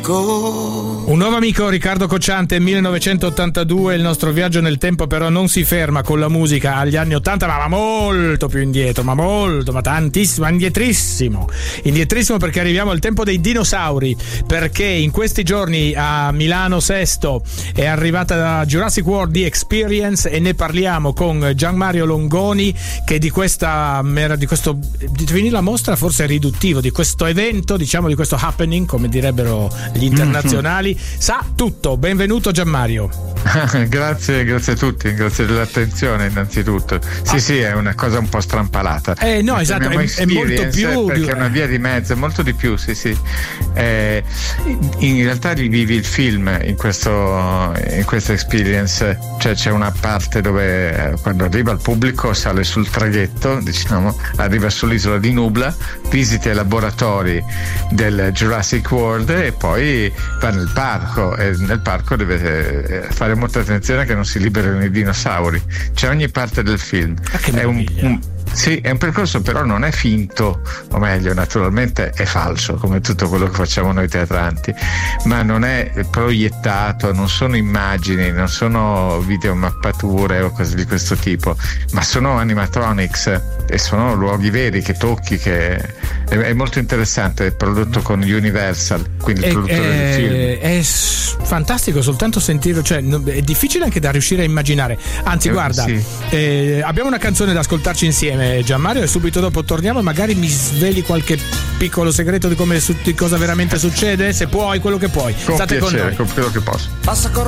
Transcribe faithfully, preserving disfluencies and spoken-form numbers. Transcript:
amico. Un nuovo amico, Riccardo Cocciante, millenovecentottantadue. Il nostro viaggio nel tempo però non si ferma con la musica agli anni ottanta, ma va molto più indietro, ma molto, ma tantissimo, indietrissimo. Indietrissimo perché arriviamo al tempo dei dinosauri, perché in questi giorni a Milano Sesto è arrivata la Jurassic World The Experience e ne parliamo con Gianmario Longoni, che di questa di questo di definire la mostra forse è riduttivo, di questo evento, diciamo, di questo happening, come direbbero gli internazionali, mm-hmm. sa tutto. Benvenuto Gianmario. grazie, grazie a tutti, grazie dell'attenzione innanzitutto. Sì, ah. sì, è una cosa un po' strampalata. Eh no, esatto, è, è molto più perché di... è una via di mezzo, è molto di più, sì, sì. Eh, in realtà rivivi il film in questo in questa experience, cioè c'è una parte dove quando arriva il pubblico sale sul traghetto, diciamo, arriva sull'isola di Nubla, visita i laboratori del Jurassic World e poi va nel parco, e nel parco deve fare molta attenzione che non si liberino i dinosauri. C'è ogni parte del film. Ah, che è un, un Sì, è un percorso, però non è finto, o meglio, naturalmente è falso, come tutto quello che facciamo noi teatranti, ma non è proiettato, non sono immagini, non sono videomappature o cose di questo tipo, ma sono animatronics e sono luoghi veri che tocchi, che è, è molto interessante. È prodotto con Universal, quindi il è, produttore è, del film. È fantastico soltanto sentirlo, cioè è difficile anche da riuscire a immaginare. Anzi, eh, guarda, sì. eh, abbiamo una canzone da ascoltarci insieme, Gianmario, e subito dopo torniamo e magari mi sveli qualche piccolo segreto di come di cosa veramente succede, se puoi, quello che puoi. Con State piacere, con noi. con quello che posso. Passa